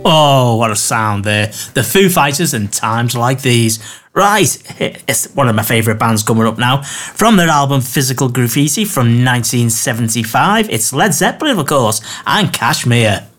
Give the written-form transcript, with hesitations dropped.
Oh, what a sound there. The Foo Fighters and Times Like These. Right, it's one of my favourite bands coming up now. From their album Physical Graffiti from 1975, it's Led Zeppelin, of course, and Kashmir.